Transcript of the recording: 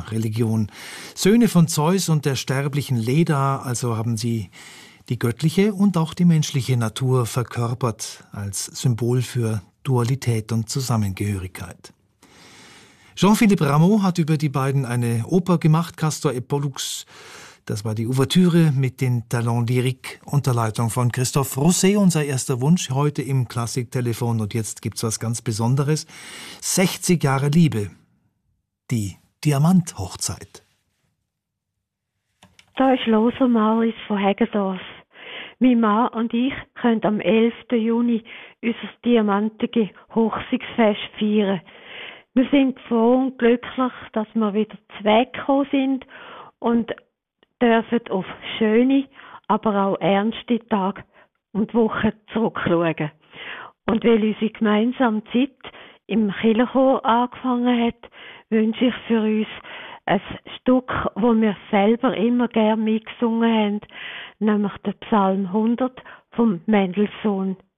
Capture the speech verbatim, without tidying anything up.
ihrer Religion. Söhne von Zeus und der sterblichen Leda, also haben sie die göttliche und auch die menschliche Natur verkörpert als Symbol für Dualität und Zusammengehörigkeit. Jean-Philippe Rameau hat über die beiden eine Oper gemacht, Castor et Pollux. Das war die Ouvertüre mit den Talents Lyriques unter Leitung von Christophe Rousset. Unser erster Wunsch heute im Klassiktelefon. Und jetzt gibt's was ganz Besonderes. sechzig Jahre Liebe. Die Diamanthochzeit. Da ist Loser Maris von Heggendorf. Mein Mann und ich können am elften Juni unser diamantige Hochzeitsfest feiern. Wir sind froh und glücklich, dass wir wieder zurückgekommen sind und dürfen auf schöne, aber auch ernste Tage und Wochen zurückschauen. Und weil unsere gemeinsame Zeit im Kirchenchor angefangen hat, wünsche ich für uns ein Stück, das wir selber immer gerne mitgesungen haben, nämlich den Psalm hundert vom Mendelssohn.